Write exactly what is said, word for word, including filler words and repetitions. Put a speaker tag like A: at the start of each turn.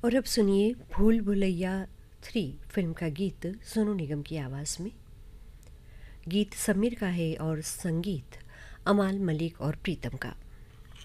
A: और अब सुनिए भूल भुलैया थ्री फिल्म का गीत सोनू निगम की आवाज़ में। गीत समीर का है और संगीत अमाल मलिक और प्रीतम का।